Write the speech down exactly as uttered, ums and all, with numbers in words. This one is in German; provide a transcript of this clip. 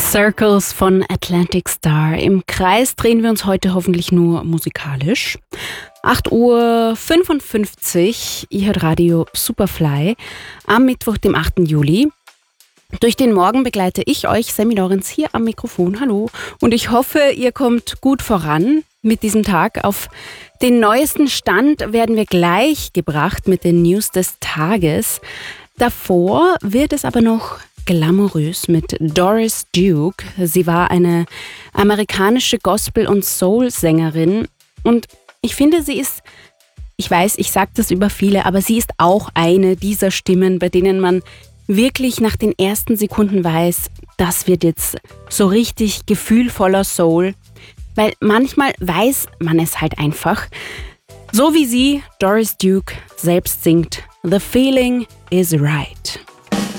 Circles von Atlantic Star. Im Kreis drehen wir uns heute hoffentlich nur musikalisch. acht Uhr fünfundfünfzig, ihr hört Radio Superfly am Mittwoch, dem achten Juli. Durch den Morgen begleite ich euch, Sammy Lorenz, hier am Mikrofon. Hallo. Und ich hoffe, ihr kommt gut voran mit diesem Tag. Auf den neuesten Stand werden wir gleich gebracht mit den News des Tages. Davor wird es aber noch glamourös mit Doris Duke. Sie war eine amerikanische Gospel- und Soul-Sängerin und ich finde, sie ist, ich weiß, ich sage das über viele, aber sie ist auch eine dieser Stimmen, bei denen man wirklich nach den ersten Sekunden weiß, das wird jetzt so richtig gefühlvoller Soul, weil manchmal weiß man es halt einfach. So wie sie, Doris Duke, selbst singt, The Feeling is Right.